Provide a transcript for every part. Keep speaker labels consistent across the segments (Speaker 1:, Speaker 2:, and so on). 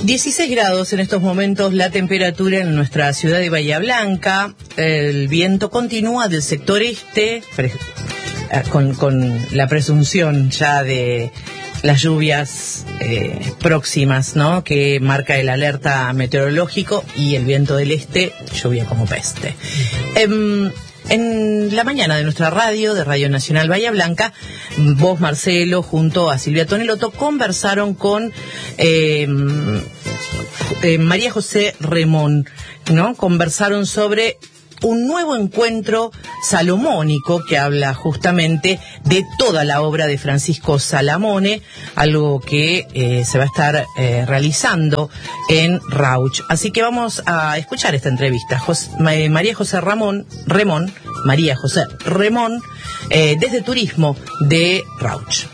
Speaker 1: 16 grados en estos momentos la temperatura en nuestra ciudad de Bahía Blanca. El viento continúa del sector este, con la presunción ya de las lluvias próximas, ¿no?, que marca el alerta meteorológico, y el viento del este, lluvia como peste. En la mañana de nuestra radio, de Radio Nacional Bahía Blanca, vos, Marcelo, junto a Silvia Tonelotto, conversaron con María José Remón, ¿no? Conversaron sobre un nuevo encuentro salomónico que habla justamente de toda la obra de Francisco Salamone, algo que se va a estar realizando en Rauch. Así que vamos a escuchar esta entrevista. María José Remón, desde Turismo de Rauch.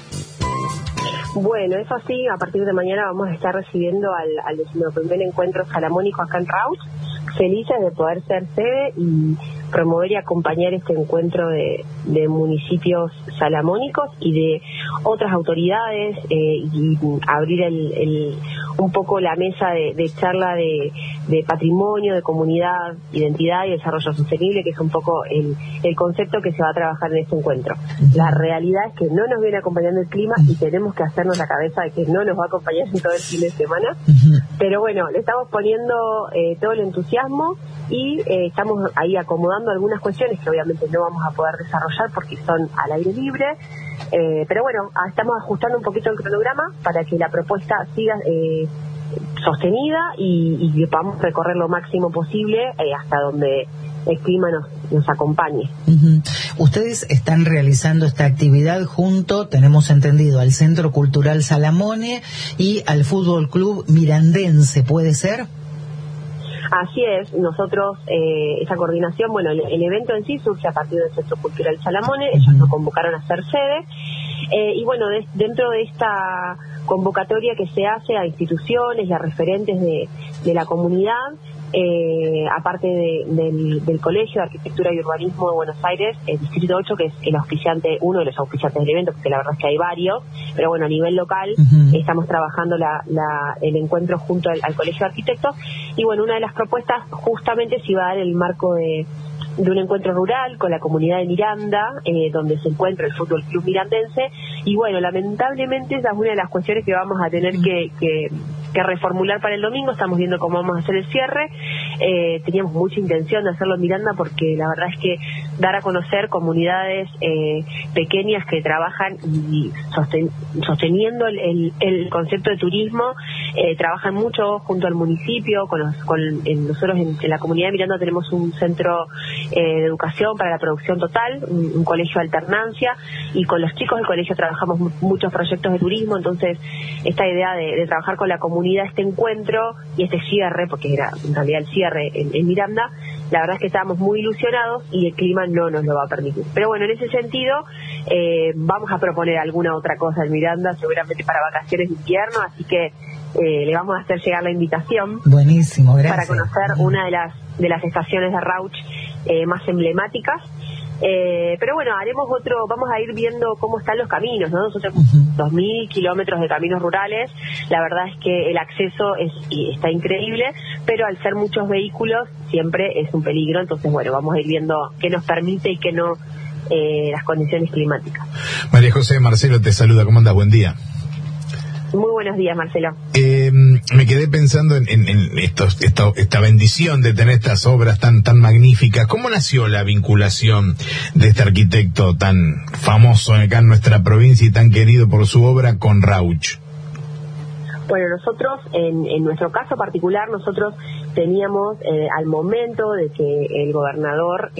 Speaker 2: Bueno, eso sí, a partir de mañana vamos a estar recibiendo al 11º encuentro salamónico acá en Rauch. Felices de poder ser sede y promover y acompañar este encuentro de municipios salamónicos y de otras autoridades, y abrir un poco la mesa de charla de patrimonio, de comunidad, identidad y desarrollo sostenible, que es un poco el concepto que se va a trabajar en este encuentro. La realidad es que no nos viene acompañando el clima y tenemos que hacernos la cabeza de que no nos va a acompañar en todo el fin de semana, pero bueno, le estamos poniendo todo el entusiasmo y estamos ahí acomodando algunas cuestiones que obviamente no vamos a poder desarrollar porque son al aire libre, pero bueno, estamos ajustando un poquito el cronograma para que la propuesta siga sostenida y podamos recorrer lo máximo posible hasta donde el clima nos acompañe.
Speaker 3: Ustedes están realizando esta actividad junto, tenemos entendido, al Centro Cultural Salamone y al Fútbol Club Mirandense, ¿puede ser?
Speaker 2: Así es, nosotros, esa coordinación, bueno, el evento en sí surge a partir del Centro Cultural Salamone, ellos nos convocaron a ser sede, y bueno, dentro de esta convocatoria que se hace a instituciones y a referentes de la comunidad, aparte del Colegio de Arquitectura y Urbanismo de Buenos Aires, el Distrito 8, que es el auspiciante, uno de los auspiciantes del evento, porque la verdad es que hay varios, pero bueno, a nivel local estamos trabajando el encuentro junto al Colegio de Arquitectos, y bueno, una de las propuestas justamente se iba a dar el marco de un encuentro rural con la comunidad de Miranda, donde se encuentra el Fútbol Club Mirandense, y bueno, lamentablemente esa es una de las cuestiones que vamos a tener que reformular para el domingo. Estamos viendo cómo vamos a hacer el cierre. Teníamos mucha intención de hacerlo en Miranda porque la verdad es que dar a conocer comunidades pequeñas que trabajan y sosteniendo el concepto de turismo, trabajan mucho junto al municipio. Nosotros en la comunidad de Miranda tenemos un centro de educación para la producción total, un colegio de alternancia, y con los chicos del colegio trabajamos muchos proyectos de turismo. Entonces esta idea de trabajar con la comunidad, este encuentro y este cierre, porque era en realidad el cierre en Miranda, la verdad es que estábamos muy ilusionados y el clima no nos lo va a permitir. Pero bueno, en ese sentido vamos a proponer alguna otra cosa en Miranda, seguramente para vacaciones de invierno, así que le vamos a hacer llegar la invitación.
Speaker 3: Buenísimo, gracias.
Speaker 2: Para conocer una de las estaciones de Rauch más emblemáticas. Pero bueno, vamos a ir viendo cómo están los caminos, ¿no? Nosotros tenemos 2.000 kilómetros de caminos rurales. La verdad es que el acceso está increíble, pero al ser muchos vehículos siempre es un peligro. Entonces, bueno, vamos a ir viendo qué nos permite y qué no las condiciones climáticas.
Speaker 4: María José, Marcelo te saluda, ¿cómo andas? Buen día.
Speaker 2: Muy buenos días, Marcelo.
Speaker 4: Me quedé pensando en esta bendición de tener estas obras tan magníficas. ¿Cómo nació la vinculación de este arquitecto tan famoso acá en nuestra provincia y tan querido por su obra con Rauch?
Speaker 2: Bueno, nosotros, en nuestro caso particular, nosotros teníamos, al momento de que el gobernador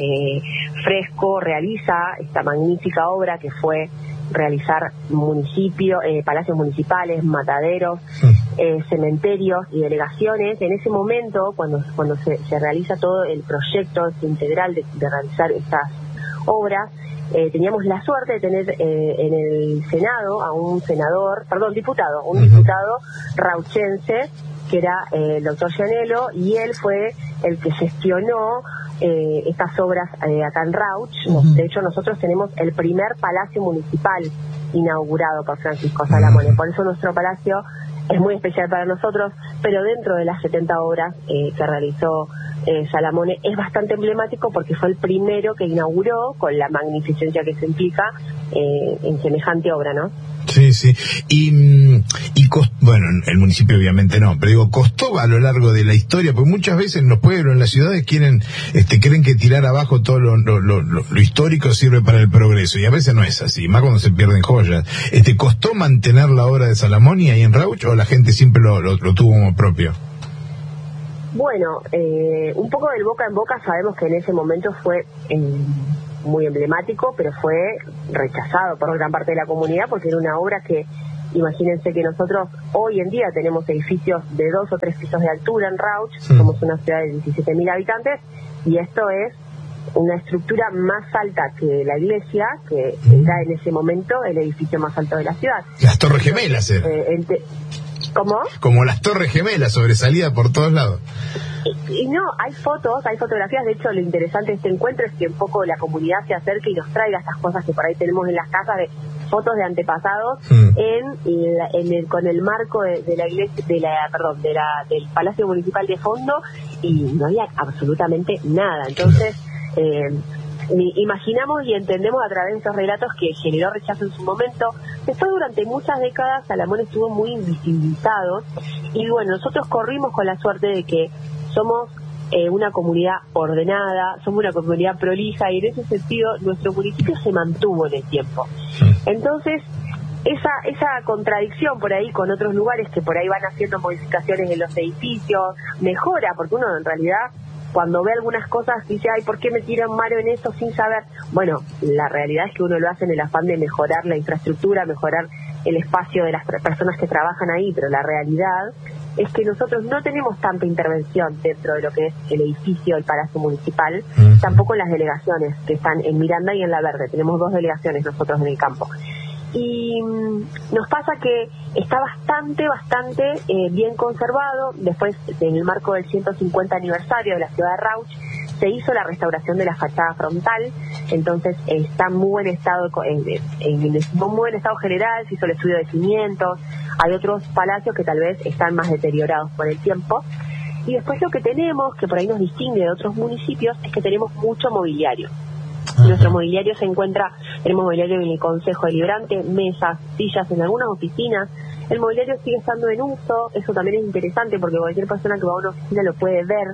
Speaker 2: Fresco realiza esta magnífica obra que fue realizar palacios municipales, mataderos, cementerios y delegaciones. En ese momento, cuando se realiza todo el proyecto integral de realizar estas obras, teníamos la suerte de tener en el Senado a un diputado rauchense, que era el doctor Gianello, y él fue el que gestionó estas obras acá en Rauch. De hecho, nosotros tenemos el primer palacio municipal inaugurado por Francisco Salamone. Por eso nuestro palacio es muy especial para nosotros, pero dentro de las 70 obras que realizó Salamone es bastante emblemático porque fue el primero que inauguró con la magnificencia que se implica en semejante obra, ¿no?
Speaker 4: Sí, sí. Bueno, el municipio obviamente no, pero digo, costó a lo largo de la historia, porque muchas veces en los pueblos, en las ciudades creen que tirar abajo todo lo histórico sirve para el progreso, y a veces no es así, más cuando se pierden joyas. ¿Costó mantener la obra de Salamone ahí en Rauch, o la gente siempre lo tuvo como propio?
Speaker 2: Bueno, un poco del boca en boca. Sabemos que en ese momento fue muy emblemático, pero fue rechazado por gran parte de la comunidad porque era una obra que, imagínense que nosotros hoy en día tenemos edificios de 2 o 3 pisos de altura en Rauch, somos una ciudad de 17.000 habitantes, y esto es una estructura más alta que la iglesia, que era en ese momento el edificio más alto de la ciudad.
Speaker 4: Las Torres Gemelas,
Speaker 2: ¿Cómo?
Speaker 4: Como las Torres Gemelas, sobresalida por todos lados.
Speaker 2: Y no, hay fotos, hay fotografías. De hecho, lo interesante de este encuentro es que un poco la comunidad se acerque y nos traiga estas cosas que por ahí tenemos en las casas, de fotos de antepasados con el marco de la iglesia, del Palacio Municipal de fondo, y no había absolutamente nada. Entonces, imaginamos y entendemos a través de esos relatos que generó rechazo en su momento. Después, durante muchas décadas, Salamone estuvo muy invisibilizado, y bueno, nosotros corrimos con la suerte de que somos una comunidad ordenada, somos una comunidad prolija, y en ese sentido nuestro municipio se mantuvo en el tiempo. Entonces, esa contradicción por ahí con otros lugares que por ahí van haciendo modificaciones en los edificios, mejora, porque uno en realidad cuando ve algunas cosas dice, ay, ¿por qué me tiran mano en esto sin saber? Bueno, la realidad es que uno lo hace en el afán de mejorar la infraestructura, mejorar el espacio de las personas que trabajan ahí, pero la realidad es que nosotros no tenemos tanta intervención dentro de lo que es el edificio del Palacio Municipal, tampoco en las delegaciones que están en Miranda y en La Verde. Tenemos 2 delegaciones nosotros en el campo. Y nos pasa que está bastante bien conservado. Después, en el marco del 150 aniversario de la ciudad de Rauch, se hizo la restauración de la fachada frontal, entonces está en muy buen estado, en muy buen estado general. Se hizo el estudio de cimientos. Hay otros palacios que tal vez están más deteriorados por el tiempo. Y después lo que tenemos, que por ahí nos distingue de otros municipios, es que tenemos mucho mobiliario. Nuestro mobiliario tenemos mobiliario en el Consejo Deliberante, mesas, sillas en algunas oficinas. El mobiliario sigue estando en uso, eso también es interesante porque cualquier persona que va a una oficina lo puede ver.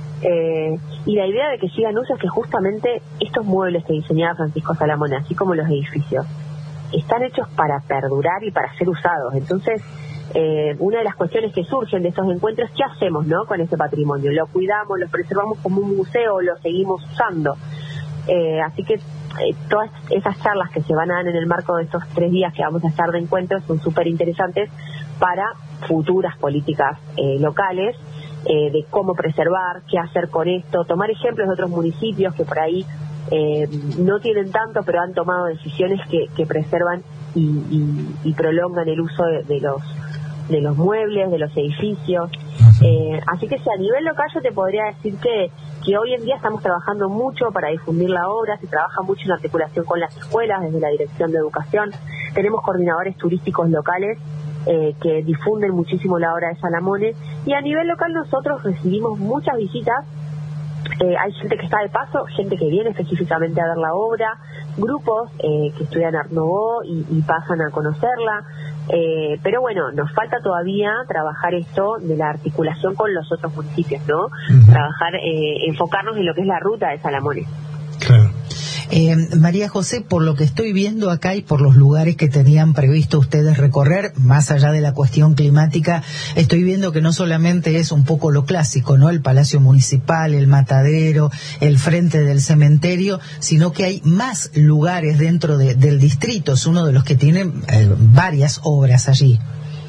Speaker 2: Y la idea de que siga en uso es que justamente estos muebles que diseñaba Francisco Salamone, así como los edificios, están hechos para perdurar y para ser usados. Entonces, una de las cuestiones que surgen de estos encuentros, ¿qué hacemos, no, con este patrimonio? ¿Lo cuidamos, lo preservamos como un museo o lo seguimos usando? Así que todas esas charlas que se van a dar en el marco de estos 3 días que vamos a estar de encuentros son súper interesantes para futuras políticas locales, de cómo preservar, qué hacer con esto, tomar ejemplos de otros municipios que por ahí no tienen tanto, pero han tomado decisiones que preservan y prolongan el uso de los muebles, de los edificios. Así que a nivel local yo te podría decir que hoy en día estamos trabajando mucho para difundir la obra, se trabaja mucho en articulación con las escuelas, desde la Dirección de Educación. Tenemos coordinadores turísticos locales que difunden muchísimo la obra de Salamone, y a nivel local nosotros recibimos muchas visitas. Hay gente que está de paso, gente que viene específicamente a ver la obra, grupos que estudian Art Nouveau y pasan a conocerla. Pero bueno, nos falta todavía trabajar esto de la articulación con los otros municipios, ¿no? Trabajar, enfocarnos en lo que es la ruta de Salamone.
Speaker 4: Claro.
Speaker 3: María José, por lo que estoy viendo acá y por los lugares que tenían previsto ustedes recorrer, más allá de la cuestión climática, estoy viendo que no solamente es un poco lo clásico, ¿no? El Palacio Municipal, el Matadero, el frente del cementerio, sino que hay más lugares dentro del distrito. Es uno de los que tiene varias obras allí.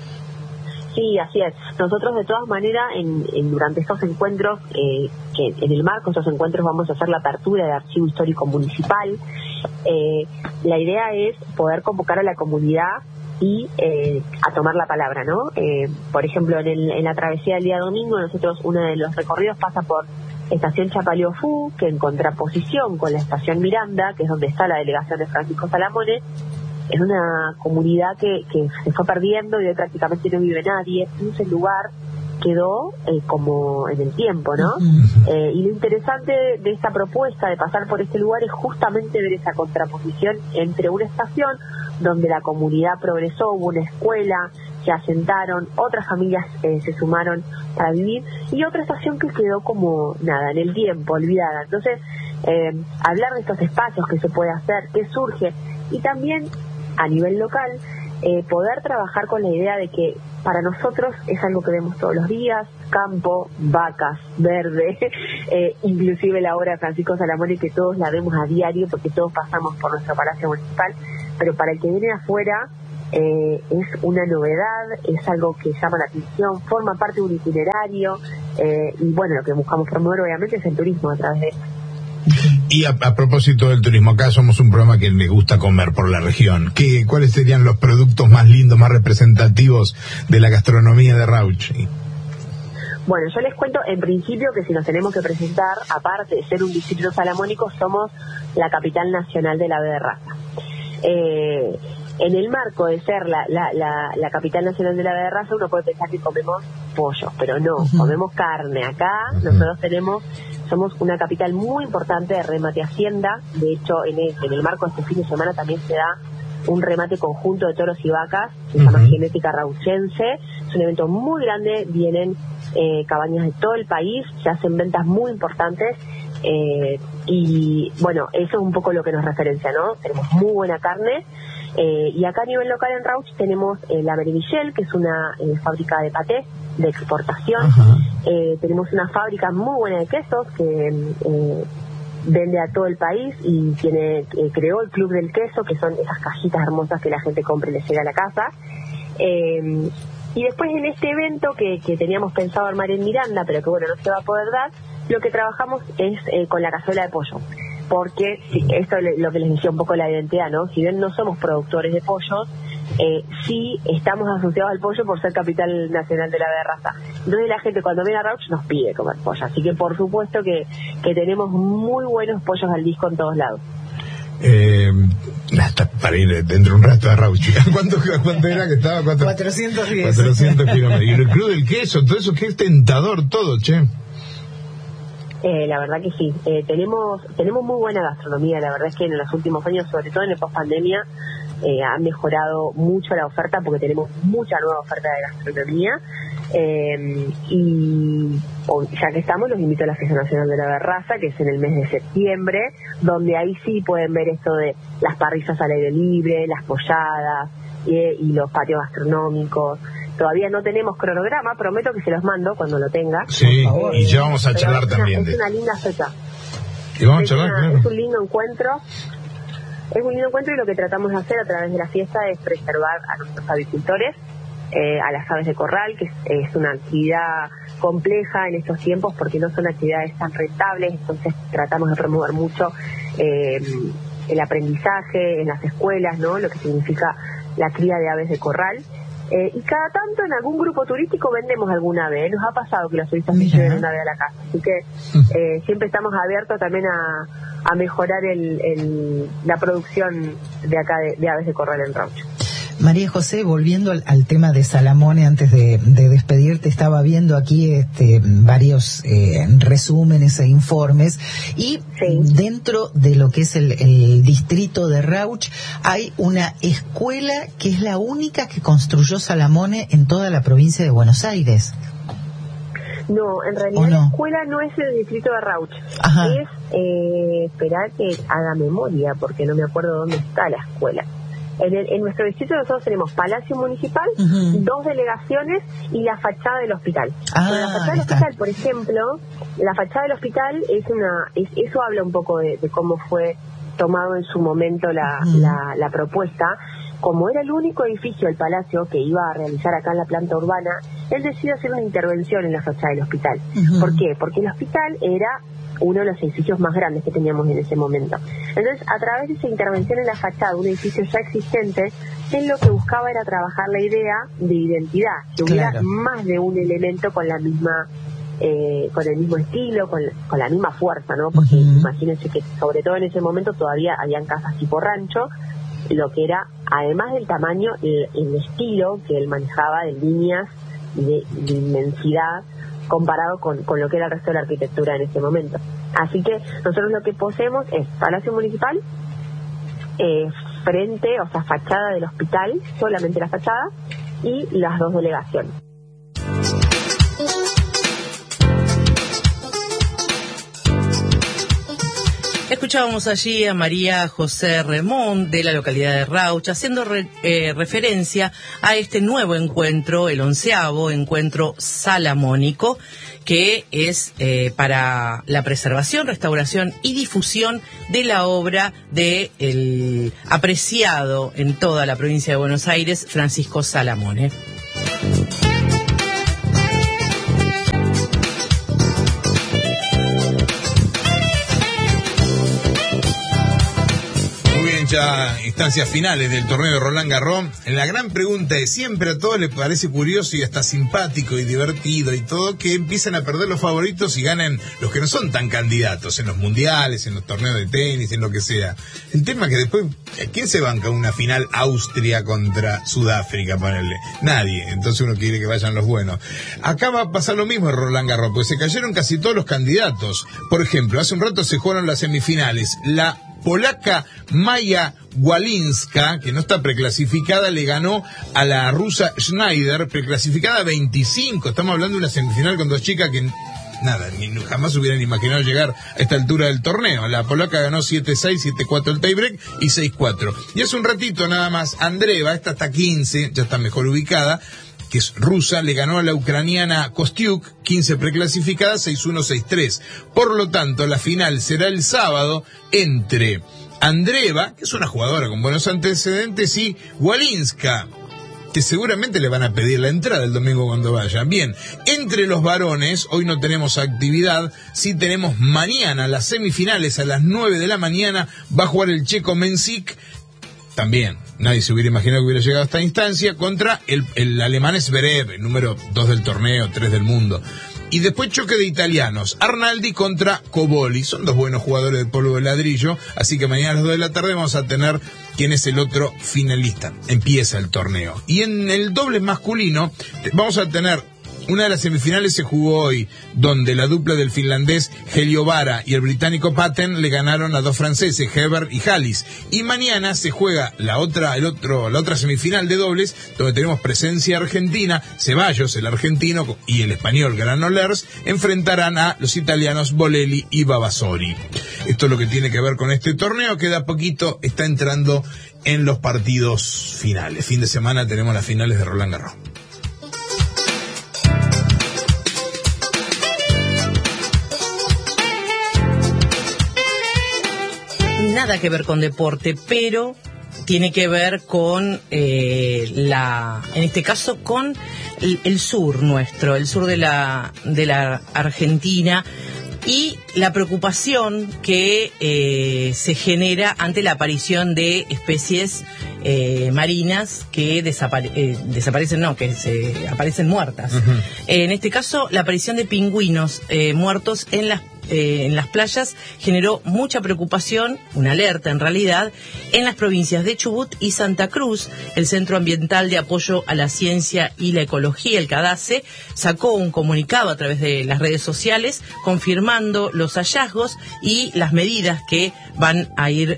Speaker 2: Sí, así es. Nosotros de todas maneras, durante estos encuentros, que en el marco de estos encuentros vamos a hacer la apertura del Archivo Histórico Municipal. La idea es poder convocar a la comunidad y a tomar la palabra, ¿no? Por ejemplo, en la travesía del día domingo, nosotros uno de los recorridos pasa por Estación Chapaleofú, que en contraposición con la Estación Miranda, que es donde está la delegación de Francisco Salamone, es una comunidad que se fue perdiendo y hoy prácticamente no vive nadie. Entonces el lugar quedó como en el tiempo, ¿no? Y lo interesante de esta propuesta de pasar por este lugar es justamente ver esa contraposición entre una estación donde la comunidad progresó, hubo una escuela, se asentaron, otras familias se sumaron para vivir, y otra estación que quedó como nada, en el tiempo, olvidada. Entonces, hablar de estos espacios que se puede hacer, que surge, y también a nivel local, poder trabajar con la idea de que para nosotros es algo que vemos todos los días: campo, vacas, verde, inclusive la obra de Francisco Salamone, que todos la vemos a diario porque todos pasamos por nuestro palacio municipal, pero para el que viene afuera es una novedad, es algo que llama la atención, forma parte de un itinerario, y bueno, lo que buscamos promover obviamente es el turismo a través de esto.
Speaker 4: Y a propósito del turismo, acá somos un programa que le gusta comer por la región. ¿Cuáles serían los productos más lindos, más representativos de la gastronomía de Rauch?
Speaker 2: Bueno, yo les cuento en principio que si nos tenemos que presentar, aparte de ser un distrito salamónico, somos la capital nacional de la ave de raza. En el marco de ser la capital nacional de la ave de raza, uno puede pensar que comemos pollo, pero no, comemos carne. Acá nosotros somos una capital muy importante de remate hacienda. De hecho, en el marco de este fin de semana también se da un remate conjunto de toros y vacas, se llama Genética Rauchense. Es un evento muy grande, vienen cabañas de todo el país, se hacen ventas muy importantes, y bueno, eso es un poco lo que nos referencia, ¿no? Tenemos muy buena carne, y acá a nivel local en Rauch tenemos la Beremichel, que es una fábrica de patés de exportación. Tenemos una fábrica muy buena de quesos que vende a todo el país y creó el Club del Queso, que son esas cajitas hermosas que la gente compra y les llega a la casa. Y después en este evento que teníamos pensado armar en Miranda, pero que bueno, no se va a poder dar, lo que trabajamos es con la cazuela de pollo. Porque esto es lo que les decía un poco la identidad, ¿no? Si bien no somos productores de pollos, sí estamos asociados al pollo por ser capital nacional de la ave de raza. Entonces la gente cuando viene a Rauch nos pide comer pollo. Así que por supuesto que tenemos muy buenos pollos al disco en todos lados.
Speaker 4: Hasta para ir dentro de un rato a Rauch. ¿Cuánto era que estaba?
Speaker 3: 410.
Speaker 4: 400 kilómetros. Y el Club del Queso, todo eso, qué tentador todo, che.
Speaker 2: La verdad que sí, tenemos muy buena gastronomía. La verdad es que en los últimos años, sobre todo en el post-pandemia, ha mejorado mucho la oferta porque tenemos mucha nueva oferta de gastronomía. Y ya que estamos, los invito a la Fiesta Nacional de la Ave de Raza, que es en el mes de septiembre, donde ahí sí pueden ver esto de las parrillas al aire libre, las polladas y los patios gastronómicos. Todavía no tenemos cronograma, prometo que se los mando cuando lo tenga.
Speaker 4: Sí, y ya vamos a charlar también.
Speaker 2: Es una linda fecha.
Speaker 4: Y vamos a charlar, claro.
Speaker 2: Es un lindo encuentro. Es un lindo encuentro, y lo que tratamos de hacer a través de la fiesta es preservar a nuestros avicultores, a las aves de corral, que es una actividad compleja en estos tiempos porque no son actividades tan rentables. Entonces tratamos de promover mucho el aprendizaje en las escuelas, ¿no? Lo que significa la cría de aves de corral. Y cada tanto en algún grupo turístico vendemos alguna ave. Nos ha pasado que los turistas se lleven una ave a la casa. Así que siempre estamos abiertos también a mejorar la producción de acá de aves de corral en Rauch.
Speaker 3: María José, volviendo al tema de Salamone, antes de despedirte, estaba viendo aquí varios resúmenes e informes, y dentro de lo que es el distrito de Rauch hay una escuela que es la única que construyó Salamone en toda la provincia de Buenos Aires.
Speaker 2: No, en realidad la escuela no es el distrito de Rauch.
Speaker 3: Ajá.
Speaker 2: Es, esperar que haga memoria, porque no me acuerdo dónde está la escuela. En nuestro distrito nosotros tenemos Palacio Municipal, 2 delegaciones y la fachada del hospital. Pero la fachada del hospital, por ejemplo, la fachada del hospital eso habla un poco de cómo fue tomado en su momento la propuesta. Como era el único edificio del palacio que iba a realizar acá en la planta urbana, él decidió hacer una intervención en la fachada del hospital. ¿Por qué? Porque el hospital era uno de los edificios más grandes que teníamos en ese momento. Entonces, a través de esa intervención en la fachada, un edificio ya existente, él lo que buscaba era trabajar la idea de identidad, que hubiera más de un elemento con la misma con el mismo estilo, con la misma fuerza, ¿no? Porque imagínense que sobre todo en ese momento todavía habían casas tipo rancho, lo que era además del tamaño, el estilo que él manejaba de líneas y de inmensidad comparado con lo que era el resto de la arquitectura en ese momento. Así que nosotros lo que poseemos es Palacio Municipal, frente, o sea, fachada del hospital, solamente la fachada, y las dos delegaciones.
Speaker 1: Escuchábamos allí a María José Remón de la localidad de Rauch haciendo referencia a este nuevo encuentro, el 11º encuentro salamónico, que es para la preservación, restauración y difusión de la obra de el apreciado en toda la provincia de Buenos Aires, Francisco Salamone.
Speaker 4: Ya instancias finales del torneo de Roland Garros, la gran pregunta es, siempre a todos les parece curioso y hasta simpático y divertido y todo que empiezan a perder los favoritos y ganen los que no son tan candidatos en los mundiales, en los torneos de tenis, en lo que sea. El tema es que después, ¿quién se banca una final Austria contra Sudáfrica? Ponerle nadie, entonces uno quiere que vayan los buenos. Acá va a pasar lo mismo en Roland Garros, pues se cayeron casi todos los candidatos. Por ejemplo, hace un rato se jugaron las semifinales. La polaca Maya Walinska, que no está preclasificada, le ganó a la rusa Schneider, preclasificada 25. Estamos hablando de una semifinal con dos chicas que nada, ni jamás hubieran imaginado llegar a esta altura del torneo. La polaca ganó 7-6, 7-4 el tiebreak y 6-4. Y hace un ratito nada más, Andreeva, esta está 15, ya está mejor ubicada, que es rusa, le ganó a la ucraniana Kostyuk, 15 preclasificada, 6-1, 6-3. Por lo tanto, la final será el sábado entre Andreeva, que es una jugadora con buenos antecedentes, y Walinska, que seguramente le van a pedir la entrada el domingo cuando vaya. Bien, entre los varones, hoy no tenemos actividad, sí tenemos mañana las semifinales a las 9 de la mañana, va a jugar el checo Mensik, también nadie se hubiera imaginado que hubiera llegado a esta instancia, contra el alemán Zverev, el número 2 del torneo, 3 del mundo. Y después choque de italianos, Arnaldi contra Coboli, son dos buenos jugadores de polvo de ladrillo, así que mañana a las 2 de la tarde vamos a tener quién es el otro finalista. Empieza el torneo. Y en el doble masculino vamos a tener una de las semifinales, se jugó hoy, donde la dupla del finlandés Helio Vara y el británico Patten le ganaron a dos franceses, Heber y Hallis. Y mañana se juega la otra semifinal de dobles, donde tenemos presencia argentina. Ceballos, el argentino, y el español Granollers enfrentarán a los italianos Bolelli y Vavasori. Esto es lo que tiene que ver con este torneo, que de a poquito está entrando en los partidos finales. Fin de semana tenemos las finales de Roland Garros.
Speaker 1: Nada que ver con deporte, pero tiene que ver con en este caso con el sur nuestro, el sur de la Argentina, y la preocupación que se genera ante la aparición de especies marinas que aparecen muertas. Uh-huh. En este caso, la aparición de pingüinos muertos en las playas generó mucha preocupación, una alerta en realidad, en las provincias de Chubut y Santa Cruz. El Centro Ambiental de Apoyo a la Ciencia y la Ecología, el CADACE, sacó un comunicado a través de las redes sociales confirmando los hallazgos y las medidas que van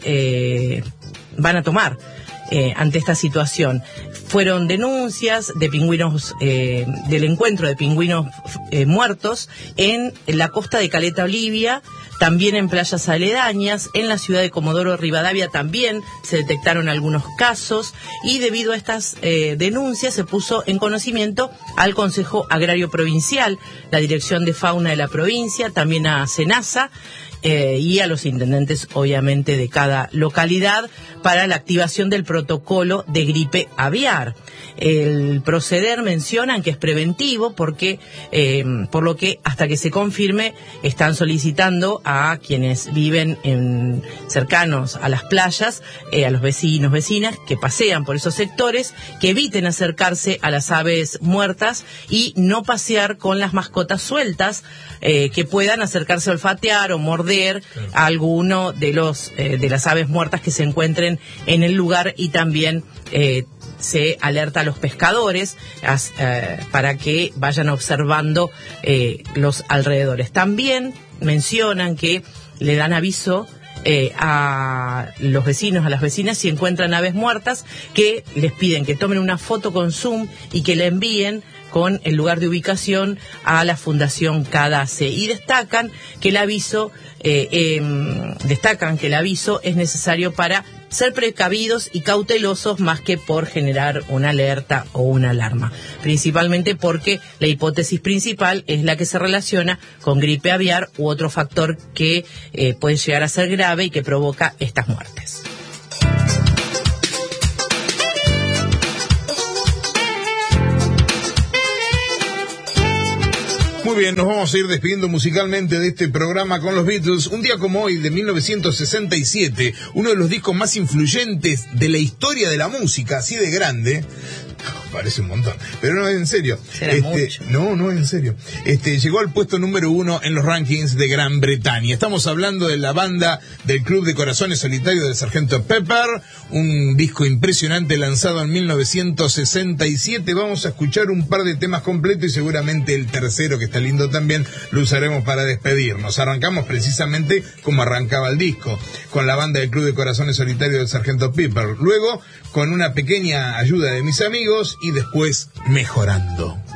Speaker 1: a tomar ante esta situación. Fueron denuncias de pingüinos, del encuentro de pingüinos muertos en la costa de Caleta, Olivia, también en playas aledañas, en la ciudad de Comodoro Rivadavia también se detectaron algunos casos, y debido a estas denuncias se puso en conocimiento al Consejo Agrario Provincial, la Dirección de Fauna de la provincia, también a SENASA, y a los intendentes, obviamente, de cada localidad para la activación del protocolo de gripe aviar. El proceder mencionan que es preventivo porque, por lo que hasta que se confirme, están solicitando a quienes viven cercanos a las playas, a los vecinos, vecinas que pasean por esos sectores, que eviten acercarse a las aves muertas y no pasear con las mascotas sueltas, que puedan acercarse a olfatear o morder morder a alguno de las aves muertas que se encuentren en el lugar, y también se alerta a los pescadores para que vayan observando los alrededores. También mencionan que le dan aviso a los vecinos, a las vecinas, si encuentran aves muertas, que les piden que tomen una foto con zoom y que la envíen con el lugar de ubicación a la Fundación CADACE, y destacan que el aviso es necesario para ser precavidos y cautelosos, más que por generar una alerta o una alarma, principalmente porque la hipótesis principal es la que se relaciona con gripe aviar u otro factor que puede llegar a ser grave y que provoca estas muertes.
Speaker 4: Muy bien, nos vamos a ir despidiendo musicalmente de este programa con los Beatles. Un día como hoy, de 1967, uno de los discos más influyentes de la historia de la música, así de grande. Parece un montón, pero no, en serio. No, en serio. Llegó al puesto número 1 en los rankings de Gran Bretaña. Estamos hablando de la banda del Club de Corazones Solitarios del Sargento Pepper, un disco impresionante lanzado en 1967. Vamos a escuchar un par de temas completos y seguramente el tercero, que está lindo también, lo usaremos para despedirnos. Arrancamos precisamente como arrancaba el disco, con la banda del Club de Corazones Solitarios del Sargento Pepper. Luego, con una pequeña ayuda de mis amigos, y después Mejorando.